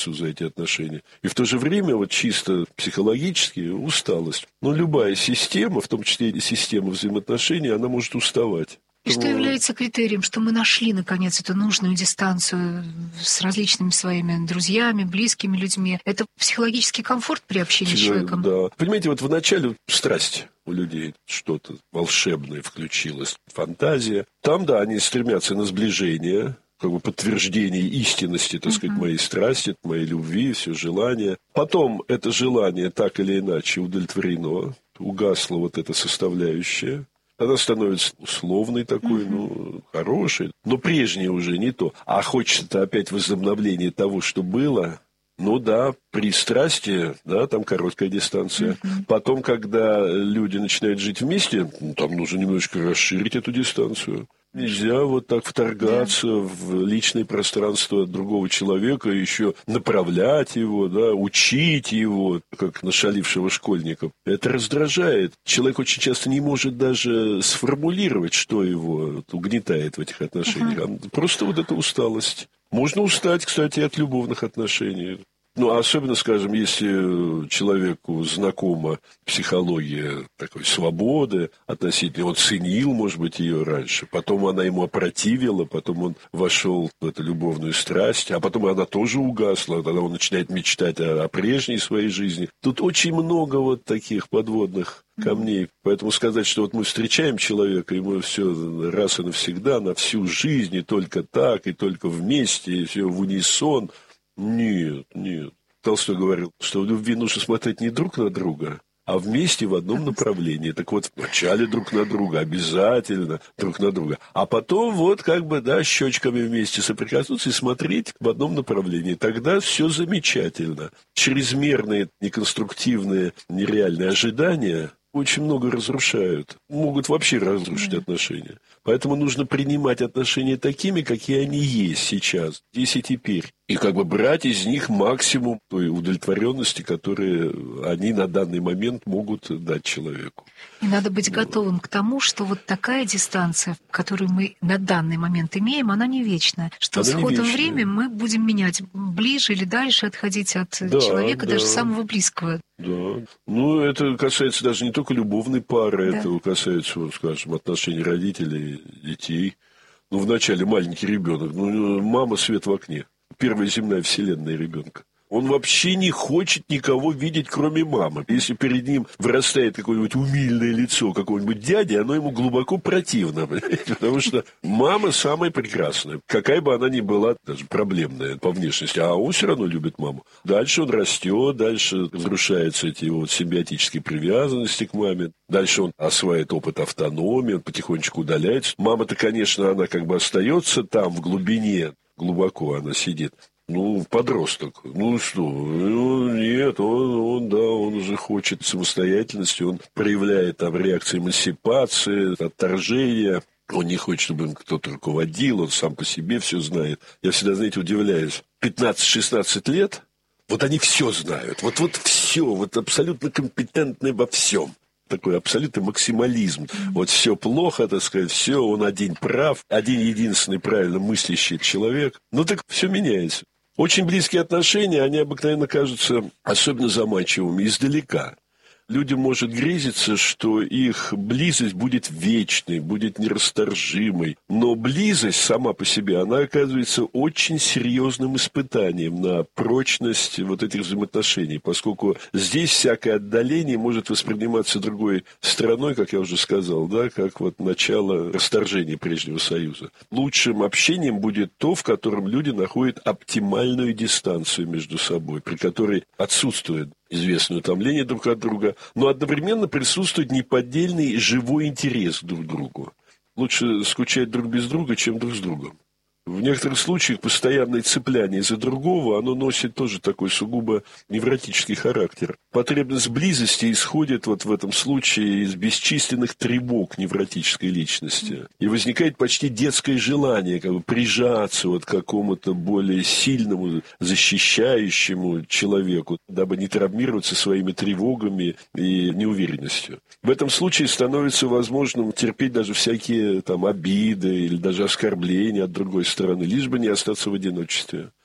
за эти отношения. И в то же время вот чисто психологически усталость. Но любая система, в том числе и система взаимоотношений, она может уставать. И что является критерием, что мы нашли, наконец, эту нужную дистанцию с различными своими друзьями, близкими людьми? Это психологический комфорт при общении с человеком? Да. Понимаете, вот вначале страсть у людей, что-то волшебное включилось, фантазия. Там, да, они стремятся на сближение, как бы подтверждение истинности, так сказать, моей страсти, моей любви, все желания. Потом это желание так или иначе удовлетворено, угасла вот эта составляющая. Она становится условной такой, хорошей, но прежнее уже не то. А хочется опять возобновления того, что было. Ну да, при страсти, да, там короткая дистанция. Потом, когда люди начинают жить вместе, там нужно немножечко расширить эту дистанцию. Нельзя вот так вторгаться в личное пространство другого человека, еще направлять его, да, учить его, как нашалившего школьника. Это раздражает. Человек очень часто не может даже сформулировать, что его угнетает в этих отношениях. Просто вот эта усталость. Можно устать, кстати, от любовных отношений. Ну, особенно, скажем, если человеку знакома психология такой свободы относительно, он ценил, может быть, ее раньше, потом она ему опротивила, потом он вошел в эту любовную страсть, а потом она тоже угасла, тогда он начинает мечтать о прежней своей жизни. Тут очень много вот таких подводных камней. Поэтому сказать, что вот мы встречаем человека, и мы все раз и навсегда, на всю жизнь, и только так, и только вместе, и все в унисон. Нет. Толстой говорил, что в любви нужно смотреть не друг на друга, а вместе в одном направлении. Так вот, вначале друг на друга, обязательно друг на друга. А потом вот как бы, да, щечками вместе соприкоснуться и смотреть в одном направлении. Тогда все замечательно. Чрезмерные, неконструктивные, нереальные ожидания очень много разрушают. Могут вообще разрушить отношения. Поэтому нужно принимать отношения такими, какие они есть сейчас, здесь и теперь. И как бы брать из них максимум той удовлетворенности, которую они на данный момент могут дать человеку. И надо быть готовым к тому, что вот такая дистанция, которую мы на данный момент имеем, она не вечная. Что она с ходом времени мы будем менять ближе или дальше отходить от человека, даже самого близкого. Да. Ну, это касается даже не только любовной пары, это касается, вот, скажем, отношений родителей, детей. Ну, вначале маленький ребенок, мама свет в окне. Первая земная вселенная ребенка. Он вообще не хочет никого видеть, кроме мамы. Если перед ним вырастает какое-нибудь умильное лицо какого-нибудь дяди, оно ему глубоко противно. Потому что мама самая прекрасная. Какая бы она ни была, даже проблемная по внешности, а он все равно любит маму. Дальше он растет, дальше разрушаются эти его симбиотические привязанности к маме. Дальше он осваивает опыт автономии, он потихонечку удаляется. Мама-то, конечно, она как бы остается там, в глубине, глубоко она сидит. Подросток. Нет, он уже хочет самостоятельности, он проявляет там реакции эмансипации, отторжения. Он не хочет, чтобы им кто-то руководил, он сам по себе все знает. Я всегда, знаете, удивляюсь. 15-16 лет, вот они все знают. Вот все, вот абсолютно компетентны во всем. Такой абсолютный максимализм. Вот все плохо, так сказать, все, он один прав, один единственный правильно мыслящий человек. Так все меняется. Очень близкие отношения, они обыкновенно кажутся особенно заманчивыми издалека. Людям может грезиться, что их близость будет вечной, будет нерасторжимой. Но близость сама по себе, она оказывается очень серьезным испытанием на прочность вот этих взаимоотношений, поскольку здесь всякое отдаление может восприниматься другой стороной, как я уже сказал, да, как вот начало расторжения прежнего союза. Лучшим общением будет то, в котором люди находят оптимальную дистанцию между собой, при которой отсутствует известное утомление друг от друга, но одновременно присутствует неподдельный живой интерес друг к другу. Лучше скучать друг без друга, чем друг с другом. В некоторых случаях постоянное цепляние за другого, оно носит тоже такой сугубо невротический характер. Потребность близости исходит вот в этом случае из бесчисленных тревог невротической личности. И возникает почти детское желание как бы прижаться вот к какому-то более сильному, защищающему человеку, дабы не травмироваться своими тревогами и неуверенностью. В этом случае становится возможным терпеть даже всякие там обиды или даже оскорбления от другой стороны, лишь бы не остаться в одиночестве.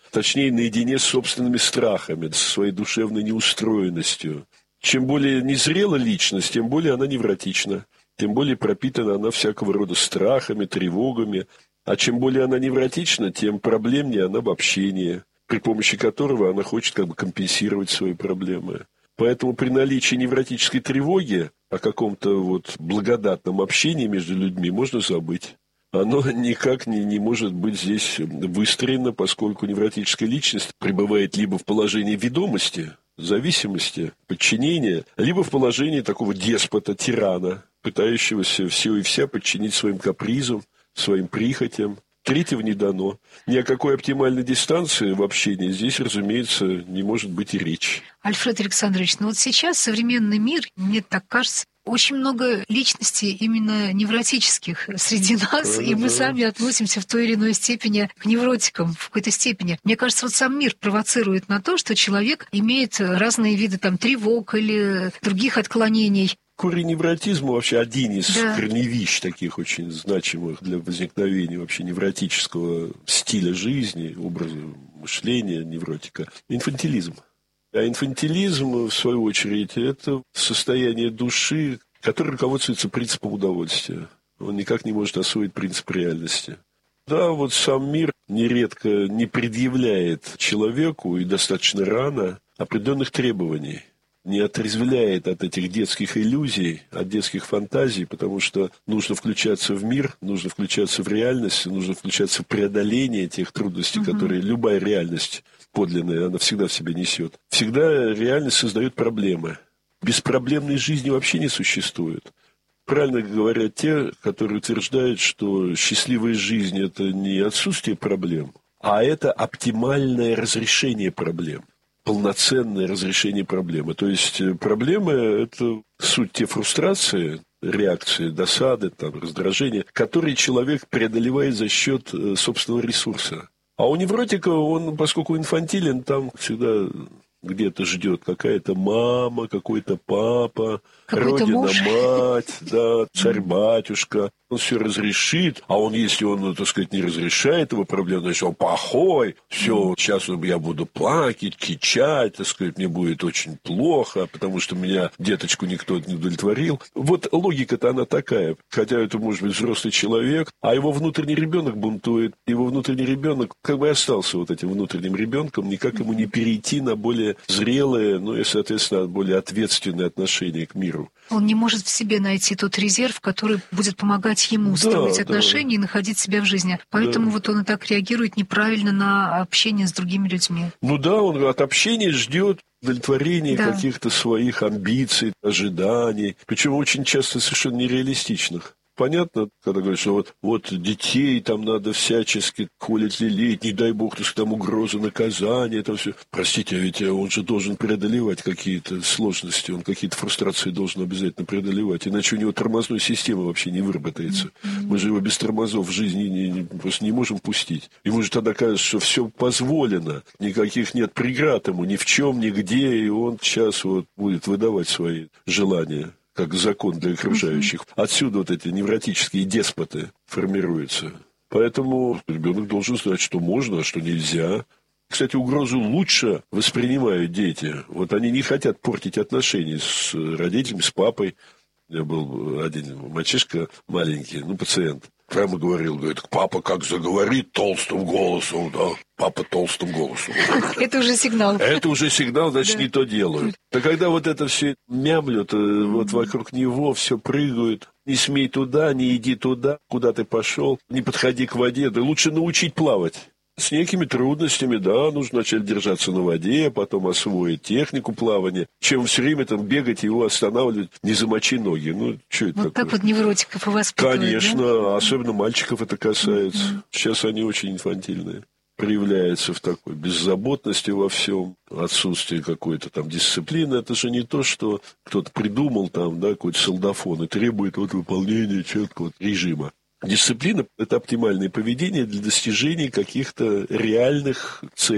точнее, наедине с собственными страхами, со своей душевной неустроенностью. Чем более незрела личность, тем более она невротична, тем более пропитана она всякого рода страхами, тревогами. А чем более она невротична, тем проблемнее она в общении, при помощи которого она хочет как бы компенсировать свои проблемы. Поэтому при наличии невротической тревоги о каком-то вот благодатном общении между людьми можно забыть. Оно никак не может быть здесь выстроено, поскольку невротическая личность пребывает либо в положении ведомости, зависимости, подчинения, либо в положении такого деспота, тирана, пытающегося все и вся подчинить своим капризам, своим прихотям. Третьего не дано. Ни о какой оптимальной дистанции в общении здесь, разумеется, не может быть и речи. Альфред Александрович, вот сейчас современный мир, мне так кажется, очень много личностей именно невротических среди нас, и мы сами относимся в той или иной степени к невротикам, в какой-то степени. Мне кажется, вот сам мир провоцирует на то, что человек имеет разные виды тревог или других отклонений. Корень невротизма вообще один из корневищ таких очень значимых для возникновения вообще невротического стиля жизни, образа мышления невротика. Инфантилизм. А инфантилизм, в свою очередь, это состояние души, которое руководствуется принципом удовольствия. Он никак не может освоить принцип реальности. Да, вот сам мир нередко не предъявляет человеку, и достаточно рано, определенных требований. Не отрезвляет от этих детских иллюзий, от детских фантазий, потому что нужно включаться в мир, нужно включаться в реальность, нужно включаться в преодоление тех трудностей, которые любая реальность подлинная, она всегда в себе несет. Всегда реальность создает проблемы. Беспроблемной жизни вообще не существует. Правильно говорят те, которые утверждают, что счастливая жизнь – это не отсутствие проблем, а это оптимальное разрешение проблем. Полноценное разрешение проблемы. То есть проблемы – это суть те фрустрации, реакции, досады, раздражения, которые человек преодолевает за счет собственного ресурса. А у невротика, он, поскольку инфантилен, там всегда где-то ждет какая-то мама, какой-то папа, родина-мать, царь-батюшка. Он все разрешит, а он, если он, так сказать, не разрешает его проблему, значит, он плохой, все, сейчас я буду плакать, кричать, так сказать, мне будет очень плохо, потому что меня деточку никто не удовлетворил. Вот логика-то она такая, хотя это может быть взрослый человек, а его внутренний ребенок бунтует, его внутренний ребенок как бы остался вот этим внутренним ребенком, никак ему не перейти на более зрелые, и, соответственно, более ответственные отношения к миру. Он не может в себе найти тот резерв, который будет помогать ему строить отношения и находить себя в жизни. Поэтому вот он и так реагирует неправильно на общение с другими людьми. Он от общения ждет удовлетворения каких-то своих амбиций, ожиданий, причем очень часто совершенно нереалистичных. Понятно, когда говорят, что вот детей там надо всячески холить, лелеять, не дай бог, там угроза наказания, это все. Простите, а ведь он же должен преодолевать какие-то сложности, он какие-то фрустрации должен обязательно преодолевать, иначе у него тормозной системы вообще не выработается. Мы же его без тормозов в жизни просто не можем пустить. Ему же тогда кажется, что все позволено, никаких нет преград ему ни в чем, нигде, и он сейчас будет выдавать свои желания как закон для окружающих. Отсюда вот эти невротические деспоты формируются. Поэтому ребенок должен знать, что можно, а что нельзя. Кстати, угрозу лучше воспринимают дети. Вот они не хотят портить отношения с родителями, с папой. У меня был один мальчишка маленький, пациент. Прямо говорит, папа как заговорит толстым голосом, папа толстым голосом. Это уже сигнал. Это уже сигнал, значит, не то делают. А когда вот это все мямлют, вот вокруг него все прыгают, не смей туда, не иди туда, куда ты пошел, не подходи к воде, да лучше научить плавать. С некими трудностями, нужно начать держаться на воде, потом освоить технику плавания, чем все время бегать и его останавливать, не замочи ноги. Что это вот такое? Так вот невротиков и воспитывают, Конечно, особенно мальчиков это касается. Сейчас они очень инфантильные. Проявляется в такой беззаботности во всем, отсутствии какой-то дисциплины. Это же не то, что кто-то придумал какой-то солдафон и требует выполнения четкого режима. Дисциплина – это оптимальное поведение для достижения каких-то реальных целей.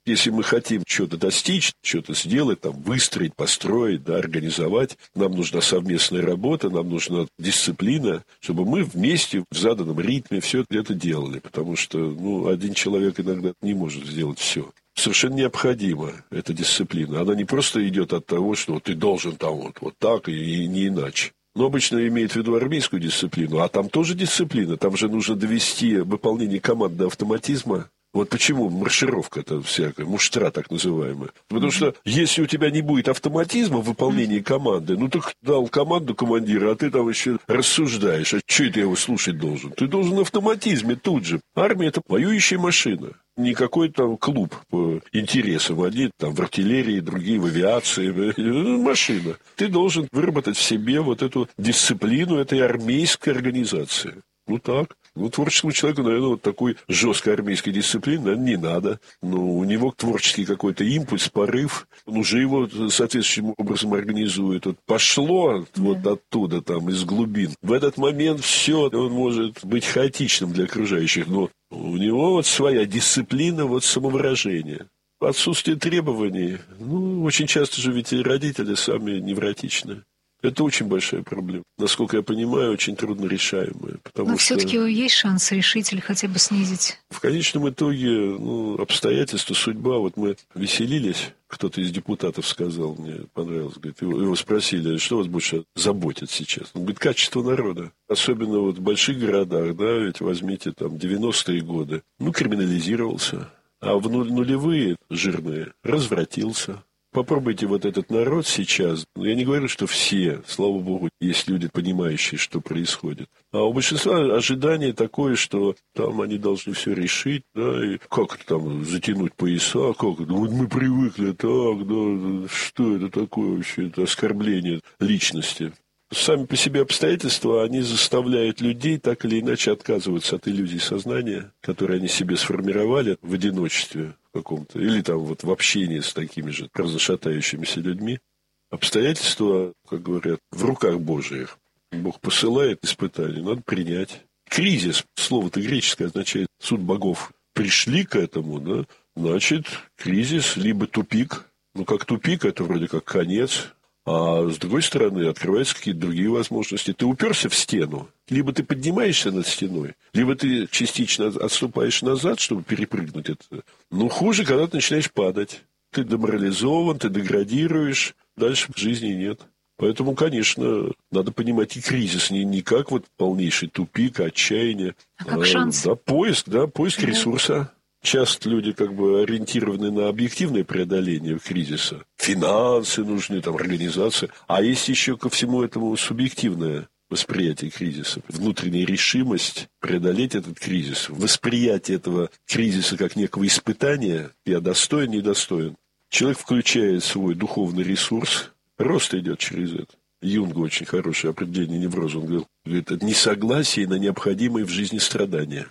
Если мы хотим что-то достичь, что-то сделать, там, выстроить, построить, да, организовать, нам нужна совместная работа, нам нужна дисциплина, чтобы мы вместе в заданном ритме все это делали. Потому что один человек иногда не может сделать все. Совершенно необходима эта дисциплина. Она не просто идет от того, что ты должен там вот так и не иначе. Но обычно имеет в виду армейскую дисциплину, а там тоже дисциплина. Там же нужно довести выполнение команд до автоматизма. Вот почему маршировка-то всякая, муштра так называемая. Потому что если у тебя не будет автоматизма в выполнении команды, так дал команду командира, а ты там еще рассуждаешь, а что это я его слушать должен? Ты должен на автоматизме тут же. Армия – это воюющая машина. Не какой-то там клуб по интересам. Одни там в артиллерии, другие в авиации. Машина. Ты должен выработать в себе вот эту дисциплину этой армейской организации. Так. Творческому человеку, наверное, вот такой жесткой армейской дисциплины, наверное, не надо. Но у него творческий какой-то импульс, порыв, он уже его соответствующим образом организует. Пошло вот оттуда, там, из глубин. В этот момент все, он может быть хаотичным для окружающих, но у него вот своя дисциплина, самовыражение. Отсутствие требований. Очень часто же ведь и родители сами невротичны. Это очень большая проблема. Насколько я понимаю, очень трудно решаемая. Но все-таки есть шанс решить или хотя бы снизить? В конечном итоге, обстоятельства, судьба. Вот мы веселились, кто-то из депутатов сказал, мне понравилось, говорит, его спросили, что вас больше заботит сейчас? Он говорит, качество народа. Особенно в больших городах, да, ведь возьмите там 90-е годы. Криминализировался. А в нулевые жирные развратился. Попробуйте вот этот народ сейчас. Я не говорю, что все, слава богу, есть люди, понимающие, что происходит. А у большинства ожидание такое, что там они должны все решить, да, и как там затянуть пояса, как это, вот мы привыкли, так, да, что это такое вообще, это оскорбление личности. Сами по себе обстоятельства, они заставляют людей так или иначе отказываться от иллюзий сознания, которые они себе сформировали в одиночестве каком-то, или там в общении с такими же разошатающимися людьми. Обстоятельства, как говорят, в руках Божьих. Бог посылает испытания, надо принять. Кризис, слово-то греческое, означает суд богов. Пришли к этому, да, значит, кризис, либо тупик. Как тупик, это вроде как конец. А с другой стороны, открываются какие-то другие возможности. Ты уперся в стену, либо ты поднимаешься над стеной, либо ты частично отступаешь назад, чтобы перепрыгнуть это. Хуже, когда ты начинаешь падать. Ты деморализован, ты деградируешь, дальше жизни нет. Поэтому, конечно, надо понимать и кризис не как полнейший тупик, отчаяние. А как шанс? Поиск ресурса. Часто люди ориентированы на объективное преодоление кризиса. Финансы нужны, организация. А есть еще ко всему этому субъективное восприятие кризиса. Внутренняя решимость преодолеть этот кризис. Восприятие этого кризиса как некого испытания. Я достоин, недостоин. Человек включает свой духовный ресурс. Рост идет через это. Юнг очень хорошее определение невроза. Он говорит, это несогласие на необходимые в жизни страдания.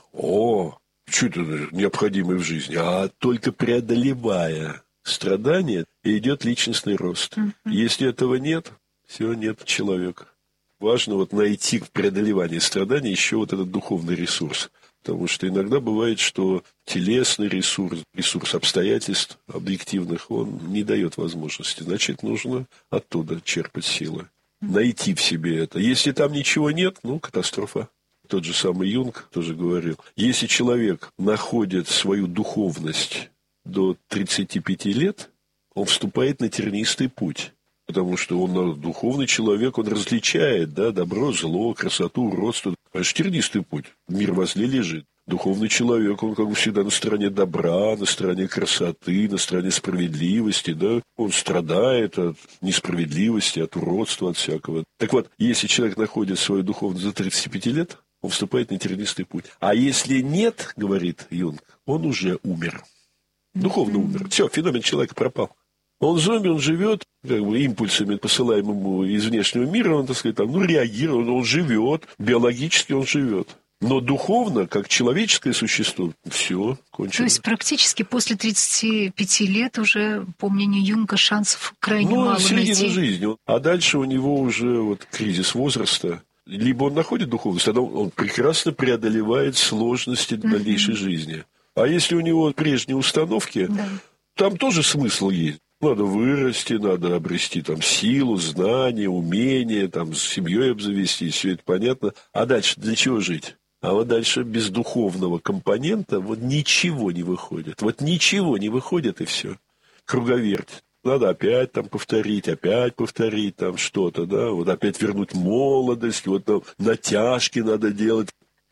Что это необходимое в жизни? А только преодолевая страдания, идет личностный рост. Если этого нет, все, нет человека. Важно найти в преодолевании страданий еще этот духовный ресурс. Потому что иногда бывает, что телесный ресурс обстоятельств объективных, он не дает возможности. Значит, нужно оттуда черпать силы. Найти в себе это. Если там ничего нет, катастрофа. Тот же самый Юнг тоже говорил, если человек находит свою духовность до 35 лет, он вступает на тернистый путь. Потому что он духовный человек, он различает, добро, зло, красоту, уродство. Это тернистый путь. Мир возле лежит. Духовный человек, он всегда на стороне добра, на стороне красоты, на стороне справедливости, да. Он страдает от несправедливости, от уродства, от всякого. Так вот, если человек находит свою духовность до 35 лет, он вступает на тернистый путь. А если нет, говорит Юнг, он уже умер. Духовно умер. Все, феномен человека пропал. Он зомби, он живет импульсами, посылаемым из внешнего мира, он, реагирует, он живет, биологически он живет. Но духовно, как человеческое существо, все, кончено. То есть практически после 35 лет уже, по мнению Юнга, шансов крайне мало найти. Середина жизни. А дальше у него уже кризис возраста. Либо он находит духовность, тогда он прекрасно преодолевает сложности дальнейшей жизни. А если у него прежние установки, Там тоже смысл есть. Надо вырасти, надо обрести там силу, знания, умения, там с семьей обзавестись, все это понятно. А дальше для чего жить? А вот дальше без духовного компонента вот ничего не выходит. Вот ничего не выходит, и все. Круговерть. Надо опять там повторить там что-то, да, вот опять вернуть молодость, вот там натяжки надо делать.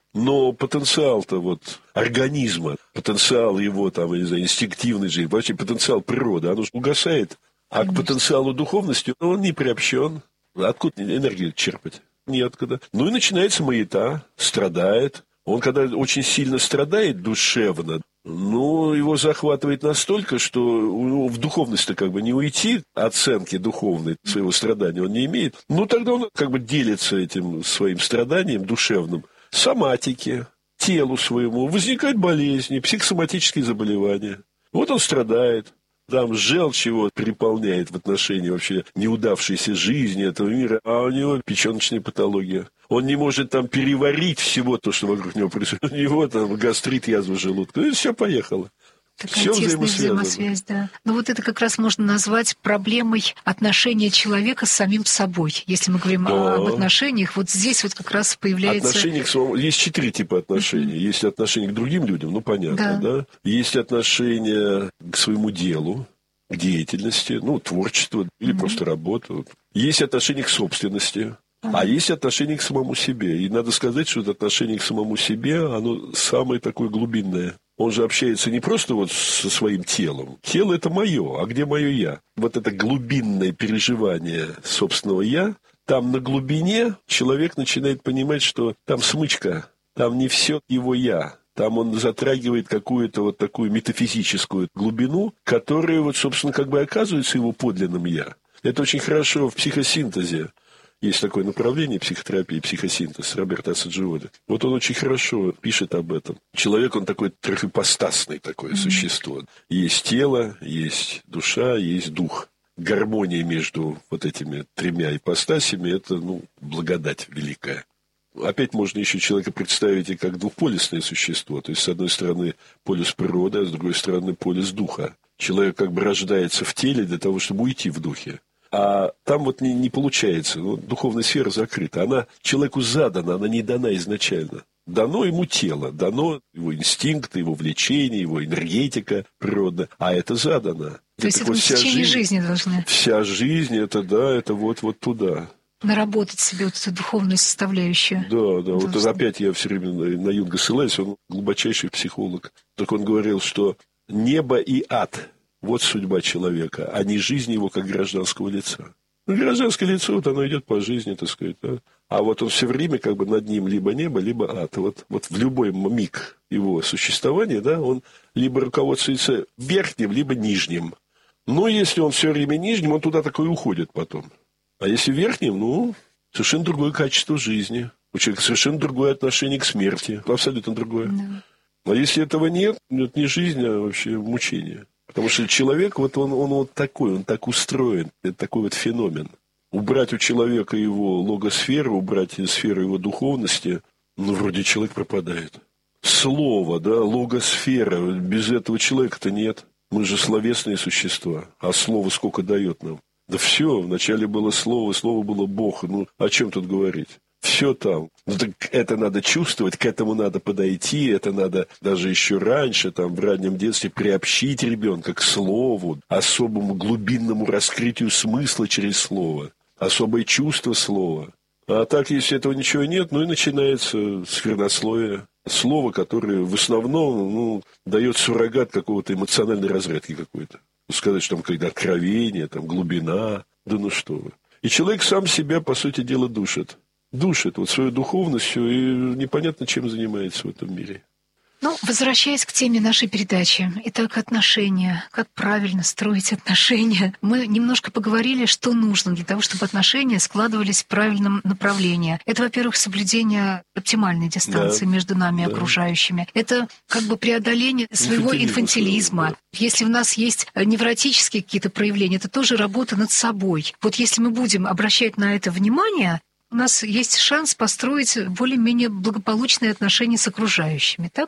Но потенциал-то вот организма, потенциал его там, я не знаю, инстинктивной жизни, вообще потенциал природы, оно же угасает. А к потенциалу духовности он не приобщен. Откуда энергию черпать? Неоткуда. Ну и начинается маята, страдает. Он когда очень сильно страдает душевно, ну, его захватывает настолько, что в духовность-то как бы не уйти, оценки духовной своего страдания он не имеет. Ну, тогда он как бы делится этим своим страданием душевным соматике, телу своему. Возникают болезни, психосоматические заболевания. Вот он страдает. Там желчь его переполняет в отношении вообще неудавшейся жизни этого мира, а у него печеночная патология. Он не может там переварить всего то, что вокруг него происходит. У него там гастрит, язва желудка. И все поехало. Такая тесная взаимосвязь, да. Но вот это как раз можно назвать проблемой отношения человека с самим собой. Если мы говорим об отношениях, вот здесь вот как раз появляется... Отношения к самому... Есть 4 типа отношений. Есть отношения к другим людям, ну, понятно, да? Есть отношения к своему делу, к деятельности, ну, творчеству или просто работу. Есть отношения к собственности. А есть отношение к самому себе. И надо сказать, что это отношение к самому себе, оно самое такое глубинное. Он же общается не просто вот со своим телом. Тело – это мое, а где мое «я»? Вот это глубинное переживание собственного «я», там на глубине человек начинает понимать, что там смычка, там не все его «я». Там он затрагивает какую-то вот такую метафизическую глубину, которая вот, собственно, как бы оказывается его подлинным «я». Это очень хорошо в психосинтезе. Есть такое направление психотерапии, психосинтез, Роберто Ассаджиоли. Вот он очень хорошо пишет об этом. Человек, он такой трехипостасный такое существо. Есть тело, есть душа, есть дух. Гармония между вот этими 3 ипостасями – это, ну, благодать великая. Опять можно еще человека представить и как двухполюсное существо. То есть, с одной стороны, полюс природы, а с другой стороны, полюс духа. Человек как бы рождается в теле для того, чтобы уйти в духе. А там вот не получается. Ну, духовная сфера закрыта. Она человеку задана, она не дана изначально. Дано ему тело, дано его инстинкты, его влечение, его энергетика природная. А это задано. То есть это в течение жизни должны. Вся жизнь, это да, это вот туда. Наработать себе вот эту духовную составляющую. Да. Вот опять я все время на Юнга ссылаюсь, он глубочайший психолог. Так он говорил, что небо и ад – вот судьба человека, а не жизнь его как гражданского лица. Ну, гражданское лицо, вот оно идет по жизни, так сказать. Да? А вот он все время как бы над ним либо небо, либо ад. Вот в любой миг его существования, да, он либо руководствуется верхним, либо нижним. Но если он все время нижним, он туда такой уходит потом. А если верхним, ну, совершенно другое качество жизни. У человека совершенно другое отношение к смерти. Абсолютно другое. Да. А если этого нет, это не жизнь, а вообще мучение. Потому что человек, вот он вот такой, он так устроен, это такой вот феномен. Убрать у человека его логосферу, убрать сферу его духовности, ну, вроде человек пропадает. Слово, да, логосфера, без этого человека-то нет. Мы же словесные существа, а слово сколько дает нам? Да все, вначале было слово было Бог, ну, о чем тут говорить? Все там. Ну, так это надо чувствовать, к этому надо подойти, это надо даже еще раньше, там, в раннем детстве, приобщить ребенка к слову, особому глубинному раскрытию смысла через слово, особое чувство слова. А так, если этого ничего нет, ну и начинается сквернословие. Слово, которое в основном, ну, дает суррогат какого-то эмоциональной разрядки какой-то. Сказать, что там какое-то откровение, там, глубина, да ну что вы. И человек сам себя, по сути дела, душит вот свою духовностью и непонятно, чем занимается в этом мире. Ну, возвращаясь к теме нашей передачи, итак, отношения, как правильно строить отношения. Мы немножко поговорили, что нужно для того, чтобы отношения складывались в правильном направлении. Это, во-первых, соблюдение оптимальной дистанции между нами и окружающими. Это как бы преодоление своего инфантилизма. Если у нас есть невротические какие-то проявления, это тоже работа над собой. Вот если мы будем обращать на это внимание, у нас есть шанс построить более-менее благополучные отношения с окружающими, так?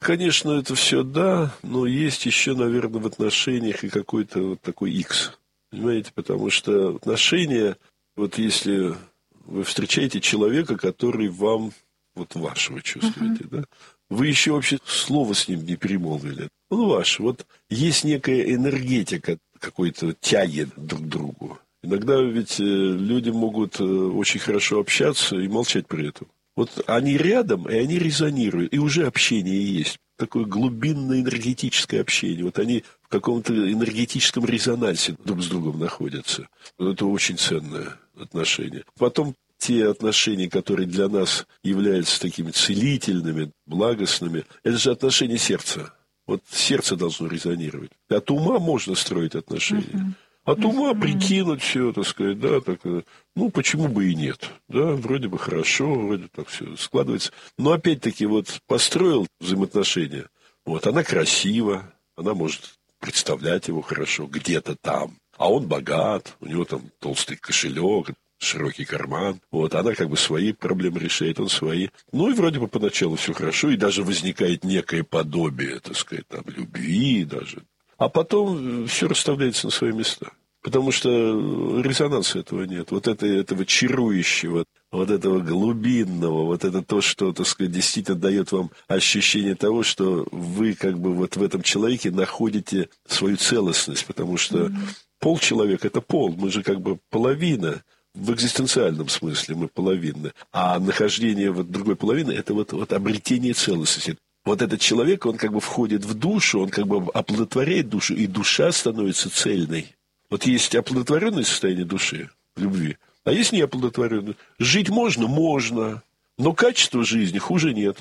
Конечно, это все да, но есть еще, наверное, в отношениях и какой-то вот такой икс. Понимаете, потому что отношения, вот если вы встречаете человека, который вам вот вашего чувствуете, да, вы еще вообще слова с ним не перемолвили. Он ваш. Вот есть некая энергетика какой-то тяги друг к другу. Иногда ведь люди могут очень хорошо общаться и молчать при этом. Вот они рядом, и они резонируют, и уже общение есть. Такое глубинное энергетическое общение. Вот они в каком-то энергетическом резонансе друг с другом находятся. Это очень ценное отношение. Потом те отношения, которые для нас являются такими целительными, благостными, это же отношения сердца. Вот сердце должно резонировать. От ума можно строить отношения. От ума прикинуть все, так сказать, да, так, ну, почему бы и нет, да, вроде бы хорошо, вроде так все складывается. Но опять-таки вот построил взаимоотношения, вот, она красива, она может представлять его хорошо где-то там, а он богат, у него там толстый кошелек, широкий карман, вот, она как бы свои проблемы решает, он свои. Ну, и вроде бы поначалу все хорошо, и даже возникает некое подобие, так сказать, там, любви даже. А потом все расставляется на свои места. Потому что резонанса этого нет. Вот этого чарующего, вот этого глубинного, вот это то, что, так сказать, действительно дает вам ощущение того, что вы как бы вот в этом человеке находите свою целостность. Потому что полчеловека – это пол, мы же как бы половина. В экзистенциальном смысле мы половинны. А нахождение вот другой половины – это вот обретение целостности. Вот этот человек, он как бы входит в душу, он как бы оплодотворяет душу, и душа становится цельной. Вот есть оплодотворенное состояние души в любви, а есть неоплодотворенное. Жить можно? Можно. Но качество жизни хуже нет.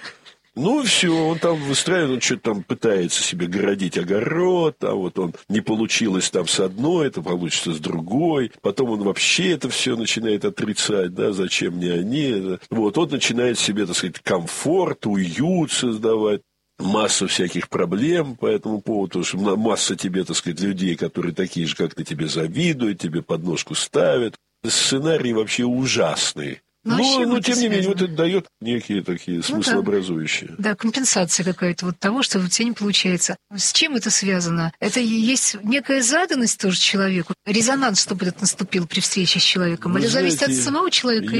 Ну, все, он там выстраивает, он что-то там пытается себе городить огород, а вот он не получилось там с одной, это получится с другой. Потом он вообще это все начинает отрицать, да, зачем мне они. Да. Вот, он начинает себе, так сказать, комфорт, уют создавать. Массу всяких проблем по этому поводу, потому что масса тебе, так сказать, людей, которые такие же, как ты, тебе завидуют, тебе подножку ставят. Сценарий вообще ужасный. Но тем не менее, вот это дает некие такие смыслообразующие. Да, компенсация какая-то вот того, что у тебя не получается. С чем это связано? Это есть некая заданность тоже человеку? Резонанс, чтобы этот наступил при встрече с человеком? Или зависит от самого человека?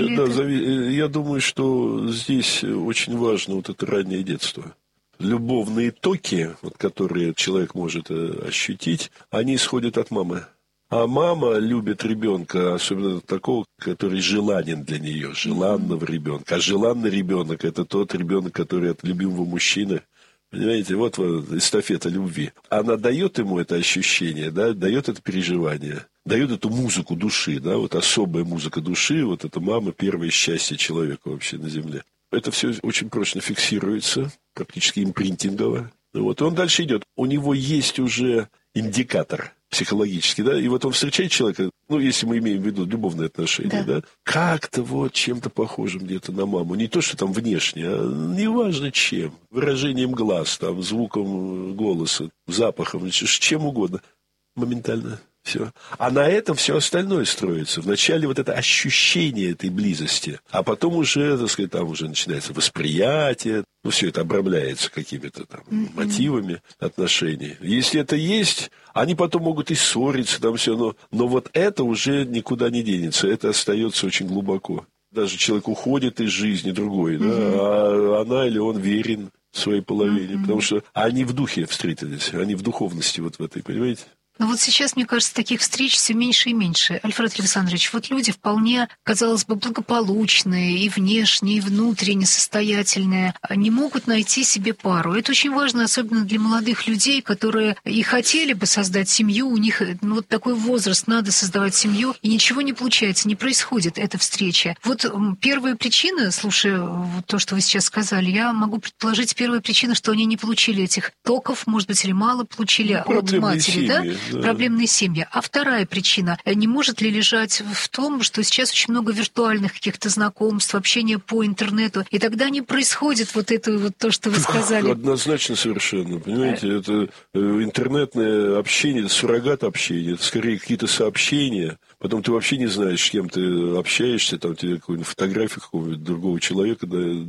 Я думаю, что здесь очень важно вот это раннее детство. Любовные токи, вот, которые человек может ощутить, они исходят от мамы. А мама любит ребенка, особенно такого, который желанен для нее, желанного ребенка. А желанный ребенок – это тот ребенок, который от любимого мужчины. Понимаете, вот эстафета любви. Она дает ему это ощущение, да, дает это переживание, дает эту музыку души, да, вот особая музыка души, вот это мама, первое счастье человека вообще на земле. Это все очень прочно фиксируется, практически импринтингово. Вот, и он дальше идет. У него есть уже индикатор психологический, да, и вот он встречает человека, ну, если мы имеем в виду любовные отношения, да, как-то вот чем-то похожим где-то на маму. Не то, что там внешне, а неважно чем. Выражением глаз, там, звуком голоса, запахом, чем угодно. Моментально все. А на этом все остальное строится. Вначале вот это ощущение этой близости, а потом уже, так сказать, там уже начинается восприятие, ну, все это обрамляется какими-то там мотивами отношений. Если это есть, они потом могут и ссориться, там все, но вот это уже никуда не денется, это остается очень глубоко. Даже человек уходит из жизни другой, да, а она или он верен своей половине, потому что они в духе встретились, они в духовности вот в этой, понимаете? Но вот сейчас, мне кажется, таких встреч все меньше и меньше. Альфред Александрович, вот люди вполне, казалось бы, благополучные, и внешне, и внутренне состоятельные, не могут найти себе пару. Это очень важно, особенно для молодых людей, которые и хотели бы создать семью, у них вот такой возраст, надо создавать семью, и ничего не получается, не происходит эта встреча. Вот первая причина, слушая то, что вы сейчас сказали, я могу предположить, первая причина, что они не получили этих токов, может быть, или мало получили от матери, да? проблемные семьи. А вторая причина, не может ли лежать в том, что сейчас очень много виртуальных каких-то знакомств, общения по интернету, и тогда не происходит вот это вот то, что вы сказали. Однозначно совершенно, понимаете, это интернетное общение, это суррогат общения, это скорее какие-то сообщения, потом ты вообще не знаешь, с кем ты общаешься, там тебе какую-нибудь фотографию какого-нибудь другого человека.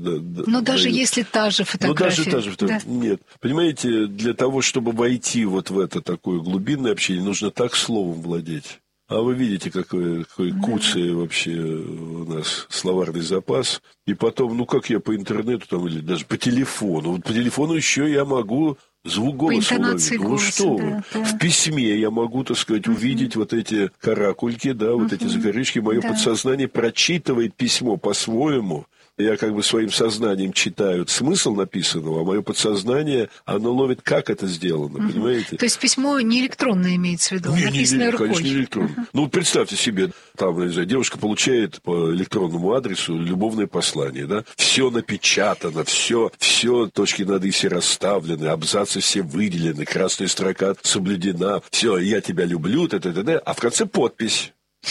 Но даже если та же фотография. Ну, даже та же, нет. Понимаете, для того, чтобы войти вот в это такое глубинное общение, нужно так словом владеть. А вы видите, какой куцый вообще у нас словарный запас. И потом, ну как я по интернету там или даже по телефону. Вот по телефону еще я могу звук голоса уловить. Ну что вы. В письме я могу, так сказать, увидеть вот эти каракульки, да, вот эти закорючки. Мое подсознание прочитывает письмо по-своему. Я как бы своим сознанием читаю смысл написанного, а мое подсознание, оно ловит, как это сделано, понимаете? То есть письмо не электронное имеется в виду, написанное рукой? Конечно, не электронное. Ну, вот представьте себе, там, не знаю, девушка получает по электронному адресу любовное послание, да? Все напечатано, все точки над «и» все расставлены, абзацы все выделены, красная строка соблюдена, все, я тебя люблю, а в конце подпись.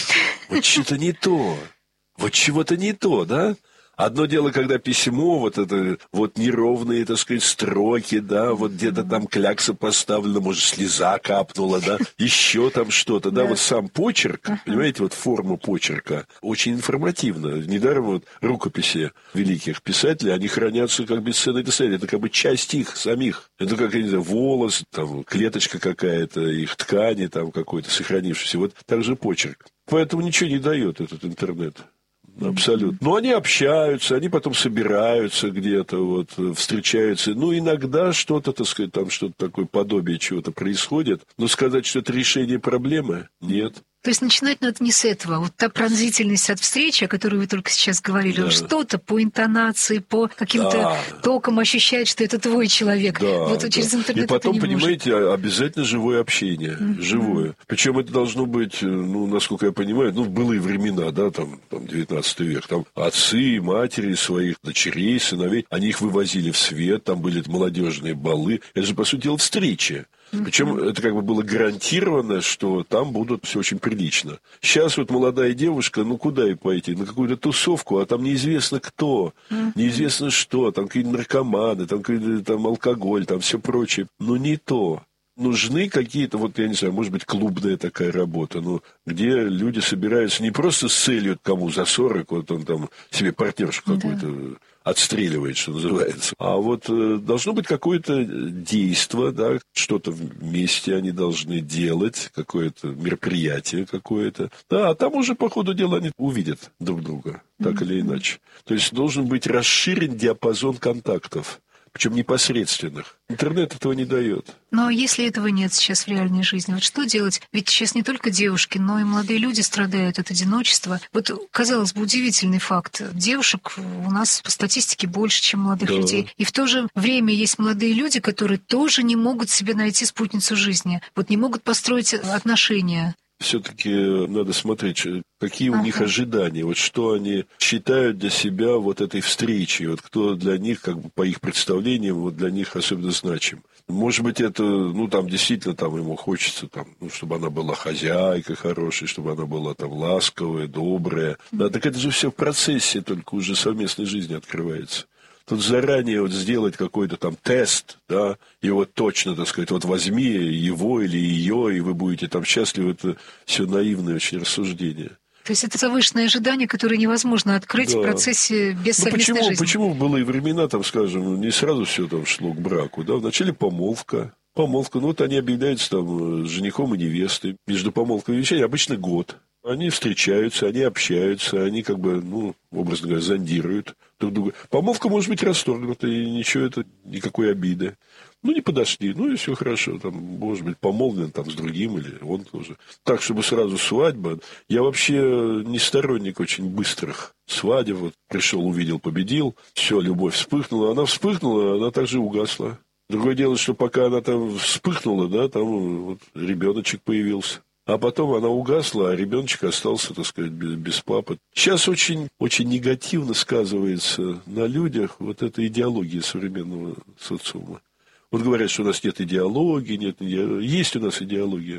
Вот что-то не то. Вот чего-то не то, да? Одно дело, когда письмо, вот это вот неровные, так сказать, строки, да, вот где-то там клякса поставлена, может, слеза капнула, да, еще там что-то, да, вот сам почерк, понимаете, вот форма почерка очень информативна. Недаром вот рукописи великих писателей, они хранятся как бесценное достояние, это как бы часть их самих. Это как, я не знаю, волос, там, клеточка какая-то, их ткани там какой-то сохранившийся. Вот так же почерк. Поэтому ничего не дает этот интернет. Абсолютно. Но они общаются, они потом собираются где-то, вот, встречаются. Ну, иногда что-то, так сказать, там что-то такое подобие чего-то происходит. Но сказать, что это решение проблемы, нет. То есть начинать надо не с этого. Вот та пронзительность от встречи, о которой вы только сейчас говорили, да. Что-то по интонации, по каким-то токам ощущает, что это твой человек. Да, вот через интернет. И потом, это не понимаете, может. обязательно живое общение. Живое. Причем это должно быть, ну, насколько я понимаю, ну, в былые времена, да, там 19 век. Там отцы, матери своих дочерей, сыновей, они их вывозили в свет, там были молодежные балы. Это же, по сути дела, встречи. Причем это как бы было гарантировано, что там будут все очень прилично. Сейчас вот молодая девушка, ну куда ей пойти? На какую-то тусовку, а там неизвестно кто, неизвестно что, там какие-то наркоманы, там какой-то там алкоголь, там все прочее. Но не то. Нужны какие-то, вот я не знаю, может быть, клубная такая работа, ну, где люди собираются не просто с целью, кому за 40, вот он там себе партнершу какую-то отстреливает, что называется. А вот должно быть какое-то действие, да, что-то вместе они должны делать, какое-то мероприятие какое-то. Да, а там уже по ходу дела они увидят друг друга, так или иначе. То есть должен быть расширен диапазон контактов. Причем непосредственных. Интернет этого не дает. Но если этого нет сейчас в реальной жизни, вот что делать? Ведь сейчас не только девушки, но и молодые люди страдают от одиночества. Вот, казалось бы, удивительный факт. Девушек у нас по статистике больше, чем молодых людей. И в то же время есть молодые люди, которые тоже не могут себе найти спутницу жизни. Вот не могут построить отношения. Все-таки надо смотреть, какие у них ожидания, вот что они считают для себя вот этой встречей, вот кто для них, как бы по их представлениям, вот для них особенно значим. Может быть, это, ну, там действительно там ему хочется, там, ну, чтобы она была хозяйкой хорошей, чтобы она была там ласковая, добрая. Да, так это же все в процессе, только уже совместной жизни открывается. Тут заранее вот сделать какой-то там тест, да, и вот точно, так сказать, вот возьми его или ее, и вы будете там счастливы, это все наивное очень рассуждение. То есть это завышенное ожидание, которое невозможно открыть в процессе без совместной жизни. Почему в былые времена, там, скажем, не сразу все там шло к браку, да, вначале помолвка, ну вот они объявляются там женихом и невестой, между помолвкой и венчанием обычно год. Они встречаются, они общаются, они как бы, ну, образно говоря, зондируют друг друга. Помолвка может быть расторгнута, и ничего, это никакой обиды. Ну, не подошли, ну, и все хорошо. Там, может быть, помолвлен там с другим, или он тоже. Так, чтобы сразу свадьба. Я вообще не сторонник очень быстрых свадеб. Вот пришел, увидел, победил. Все, любовь вспыхнула. Она вспыхнула, она также угасла. Другое дело, что пока она там вспыхнула, да, там вот ребеночек появился. А потом она угасла, а ребеночек остался, так сказать, без папы. Сейчас очень, очень негативно сказывается на людях вот эта идеология современного социума. Вот говорят, что у нас нет идеологии, нет идеологии. Есть у нас идеология.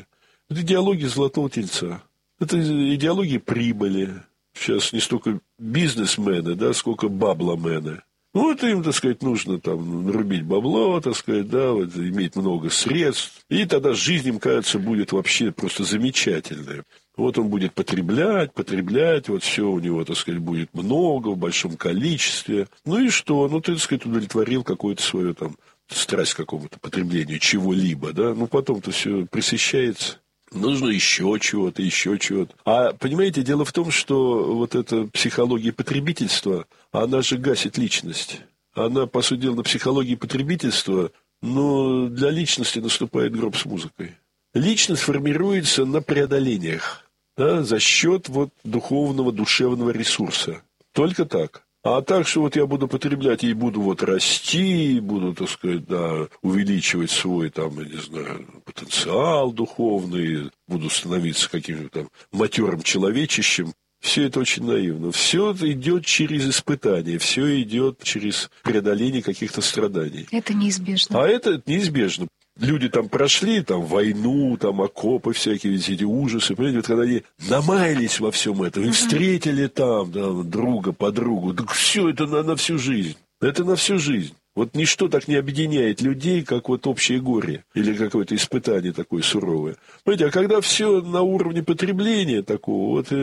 Это идеология золотого тельца. Это идеология прибыли. Сейчас не столько бизнесмены, да, сколько бабломены. Вот им, так сказать, нужно там нарубить бабло, так сказать, да, вот, иметь много средств. И тогда жизнь, им кажется, будет вообще просто замечательная. Вот он будет потреблять, вот все у него, так сказать, будет много, в большом количестве. Ну и что? Ну, ты, так сказать, удовлетворил какую-то свою там страсть к какому-то потреблению чего-либо, да? Ну, потом-то все пресыщается. Нужно еще чего-то. А, понимаете, дело в том, что вот эта психология потребительства, она же гасит личность. Она, по сути дела, на психологии потребительства, но для личности наступает гроб с музыкой. Личность формируется на преодолениях, да, за счет вот духовного, душевного ресурса. Только так. А так, что вот я буду потреблять и буду вот расти, буду, так сказать, да, увеличивать свой, там, я не знаю, потенциал духовный, буду становиться каким-то там матерым человечищем, все это очень наивно. Все идет через испытания, все идет через преодоление каких-то страданий. Это неизбежно. А это неизбежно. Люди там прошли, там, войну, там, окопы всякие, ведь эти ужасы, понимаете, вот когда они намаялись во всем этом, и встретили там, да, друга, подругу, так все это на всю жизнь. Это на всю жизнь. Вот ничто так не объединяет людей, как вот общее горе или какое-то испытание такое суровое. Понимаете, а когда все на уровне потребления такого, вот,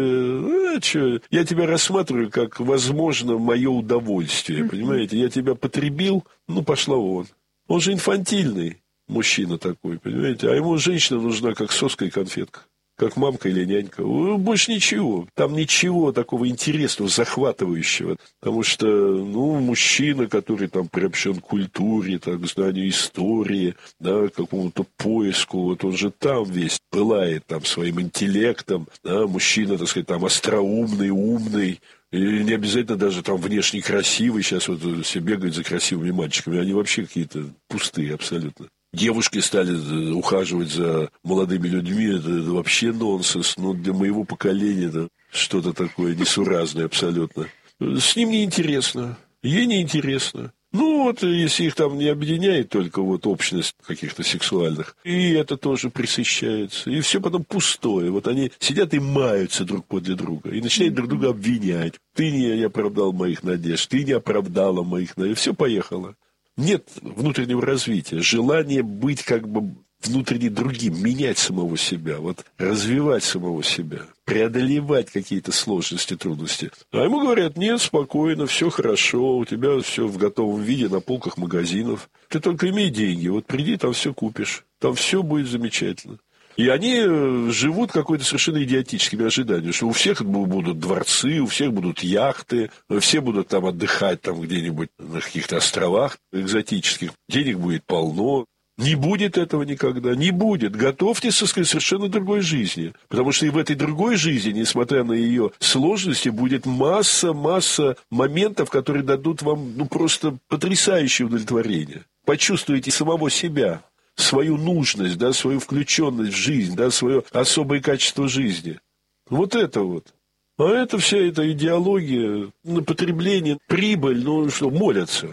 я тебя рассматриваю как, возможно, мое удовольствие, понимаете, я тебя потребил, ну, пошла вон. Он же инфантильный. Мужчина такой, понимаете? А ему женщина нужна как соска и конфетка. Как мамка или нянька. Больше ничего. Там ничего такого интересного, захватывающего. Потому что, ну, мужчина, который там приобщен к культуре, так, к знанию истории, да, к какому-то поиску, вот он же там весь пылает там своим интеллектом. Да, мужчина, так сказать, там остроумный, умный. И не обязательно даже там внешне красивый. Сейчас вот все бегают за красивыми мальчиками. Они вообще какие-то пустые абсолютно. Девушки стали ухаживать за молодыми людьми, это вообще нонсенс. Но для моего поколения это что-то такое несуразное абсолютно. С ним неинтересно, ей неинтересно. Ну вот, если их там не объединяет только вот общность каких-то сексуальных, и это тоже пресыщается. И все потом пустое. Вот они сидят и маются друг подле друга, и начинают друг друга обвинять. Ты не оправдал моих надежд, ты не оправдала моих надежд. Все поехало. Нет внутреннего развития, желания быть как бы внутренне другим, менять самого себя, вот развивать самого себя, преодолевать какие-то сложности, трудности. А ему говорят: нет, спокойно, все хорошо, у тебя все в готовом виде на полках магазинов. Ты только имей деньги, вот приди, там все купишь, там все будет замечательно. И они живут какой-то совершенно идиотическими ожиданиями, что у всех будут дворцы, у всех будут яхты, все будут там отдыхать там где-нибудь на каких-то островах экзотических, денег будет полно. Не будет этого никогда, не будет. Готовьтесь, так сказать, совершенно другой жизни. Потому что и в этой другой жизни, несмотря на ее сложности, будет масса моментов, которые дадут вам, ну, просто потрясающее удовлетворение. Почувствуете самого себя, свою нужность, да, свою включенность в жизнь, да, свое особое качество жизни. Вот это вот. А это вся эта идеология на потребление, прибыль, ну что, молятся.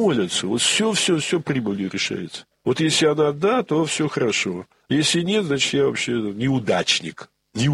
Вот все прибылью решается. Вот если она да, то все хорошо. Если нет, значит, я вообще неудачник.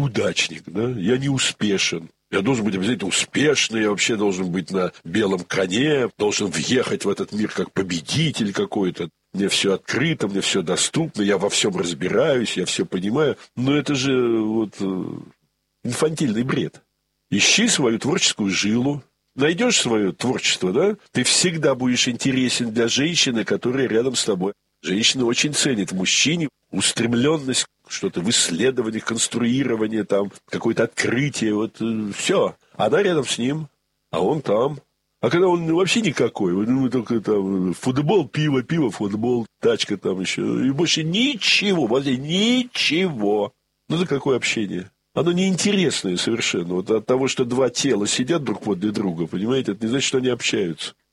Да, я не успешен. Я должен быть обязательно успешный, я вообще должен быть на белом коне, должен въехать в этот мир как победитель какой-то. Мне все открыто, мне все доступно, я во всем разбираюсь, я все понимаю. Но это же вот инфантильный бред. Ищи свою творческую жилу. Найдешь свое творчество, да? Ты всегда будешь интересен для женщины, которая рядом с тобой. Женщина очень ценит в мужчине устремленность, что-то в исследовании, конструировании, там, какое-то открытие, вот все. Она рядом с ним, а он там. А когда он вообще никакой, мы только там футбол, пиво, футбол, тачка там еще, и больше ничего, вообще ничего. Ну, это какое общение? Оно неинтересное совершенно. Вот от того, что два тела сидят друг подле друга, понимаете, это не значит, что они общаются.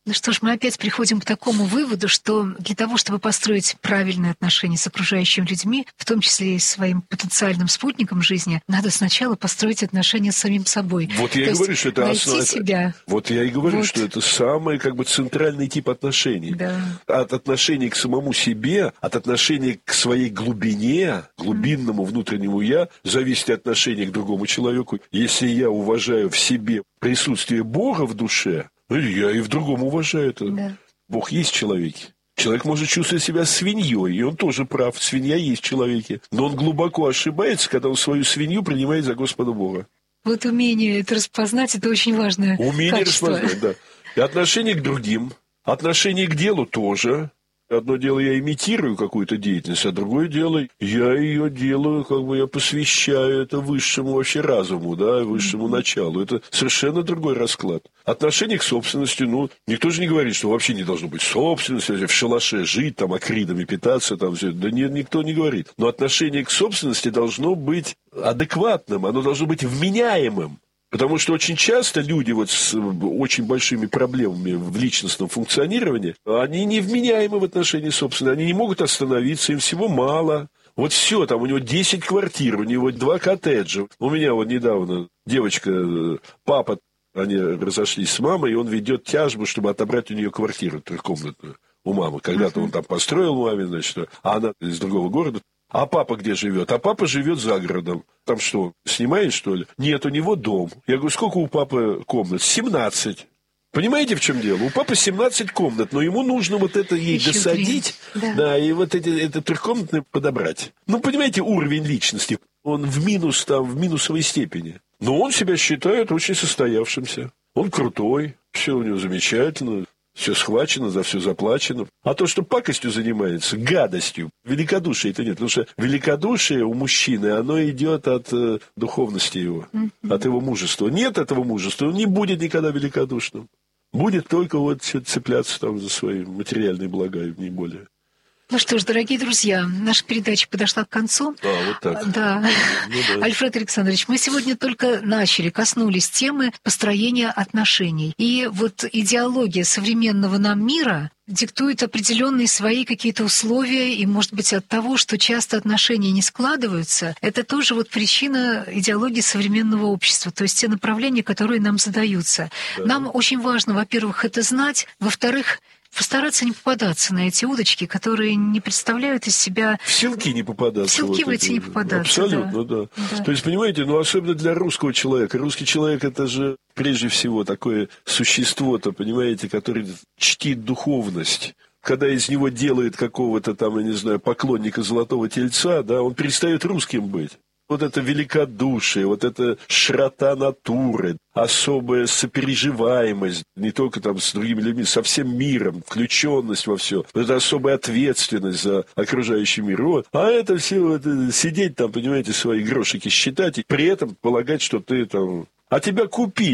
Ну что ж, мы опять приходим к такому выводу, что для того, чтобы построить правильные отношения с окружающими людьми, в том числе и с своим потенциальным спутником жизни, надо сначала построить отношения с самим собой. Вот я и говорю, что это основа. Себя. Вот я и говорю, что это самый центральный тип отношений. Да. От отношений к самому себе, от отношений к своей глубине, глубинному внутреннему «я», зависит отношение к другому человеку. Если я уважаю в себе присутствие Бога в душе, я и в другом уважаю это. Да. Бог есть в человеке. Человек может чувствовать себя свиньей, и он тоже прав. Свинья есть в человеке. Но он глубоко ошибается, когда он свою свинью принимает за Господа Бога. Вот умение это распознать, это очень важное умение качество. Распознать, да. И отношение к другим, отношение к делу тоже. Одно дело, я имитирую какую-то деятельность, а другое дело, я ее делаю, я посвящаю это высшему вообще разуму, да, высшему началу. Это совершенно другой расклад. Отношение к собственности, никто же не говорит, что вообще не должно быть собственности, в шалаше жить, там, акридами питаться, там, все. Да нет, никто не говорит. Но отношение к собственности должно быть адекватным, оно должно быть вменяемым. Потому что очень часто люди с очень большими проблемами в личностном функционировании, они невменяемы в отношении собственности, они не могут остановиться, им всего мало. Вот все, там у него 10 квартир, у него 2 коттеджа. У меня недавно девочка, папа, они разошлись с мамой, и он ведет тяжбу, чтобы отобрать у нее квартиру трехкомнатную у мамы. Когда-то он там построил маме, а она из другого города. А папа где живет? А папа живет за городом. Там что, снимает, что ли? Нет, у него дом. Я говорю, сколько у папы комнат? 17. Понимаете, в чем дело? У папы 17 комнат, но ему нужно это ей еще досадить, да, и это трехкомнатное подобрать. Понимаете, уровень личности, он в минусовой степени. Но он себя считает очень состоявшимся. Он крутой, все у него замечательно. Все схвачено, за все заплачено. А то, что пакостью занимается, гадостью, великодушия-то нет. Потому что великодушие у мужчины, оно идет от духовности его, от его мужества. Нет этого мужества, он не будет никогда великодушным. Будет только цепляться за свои материальные блага, не более. Ну что ж, дорогие друзья, наша передача подошла к концу. Вот так. Да. Альфред Александрович, мы сегодня только коснулись темы построения отношений. И идеология современного нам мира диктует определенные свои какие-то условия, и, может быть, от того, что часто отношения не складываются, это тоже причина идеологии современного общества, то есть те направления, которые нам задаются. Да. Нам очень важно, во-первых, это знать, во-вторых, постараться не попадаться на эти удочки, которые не представляют из себя... В силки не попадаться. В силки в эти не попадаться, абсолютно, да. То есть, понимаете, особенно для русского человека. Русский человек – это же прежде всего такое существо-то, понимаете, которое чтит духовность. Когда из него делает какого-то поклонника золотого тельца, да, он перестает русским быть. Это великодушие, это широта натуры, особая сопереживаемость, не только с другими людьми, со всем миром, включенность во все, это особая ответственность за окружающий мир. А это все, сидеть понимаете, свои грошики считать, и при этом полагать, что ты А тебя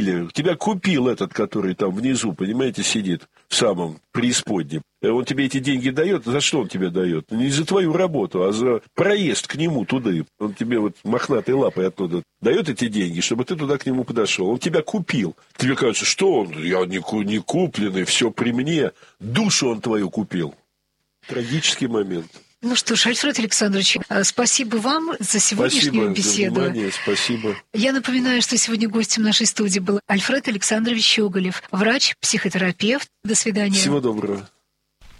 купил этот, который внизу, понимаете, сидит в самом преисподнем. Он тебе эти деньги дает, за что он тебе дает? Не за твою работу, а за проезд к нему туда. Он тебе мохнатой лапой оттуда дает эти деньги, чтобы ты туда к нему подошел. Он тебя купил. Тебе кажется, что он? Я не купленный, все при мне. Душу он твою купил. Трагический момент. Ну что ж, Альфред Александрович, спасибо вам за сегодняшнюю беседу. За внимание, спасибо. Я напоминаю, что сегодня гостем нашей студии был Альфред Александрович Щеголев, врач, психотерапевт. До свидания. Всего доброго.